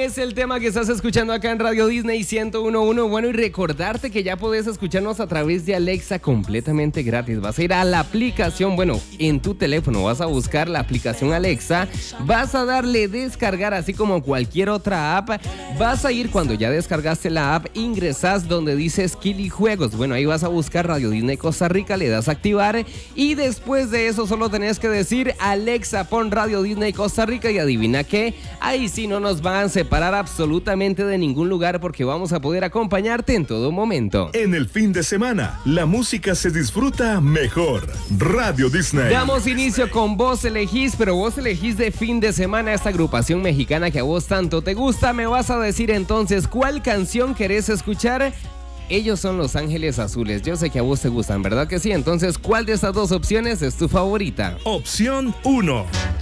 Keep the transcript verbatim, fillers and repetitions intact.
es el tema que estás escuchando acá en Radio Disney ciento uno punto uno. Bueno, y recordarte que ya podés escucharnos a través de Alexa completamente gratis. Vas a ir a la aplicación, bueno, en tu teléfono vas a buscar la aplicación Alexa, vas a darle descargar así como cualquier otra app. Vas a ir cuando ya descargaste la app, ingresas donde dice Skill y Juegos. Bueno, ahí vas a buscar Radio Disney Costa Rica, le das a activar y después de eso solo tenés que decir Alexa, pon Radio Disney Costa Rica y adivina qué, ahí sí no nos van a separar absolutamente de ningún lugar porque vamos a poder acompañarte en todo momento. En el fin de semana, la música se disfruta mejor. Radio Disney. Damos inicio con Vos Elegís, pero Vos Elegís de fin de semana, esta agrupación mexicana que a vos tanto te gusta. Me vas a decir entonces cuál canción querés escuchar. Ellos son Los Ángeles Azules. Yo sé que a vos te gustan, ¿verdad que sí? Entonces, ¿cuál de estas dos opciones es tu favorita? Opción uno.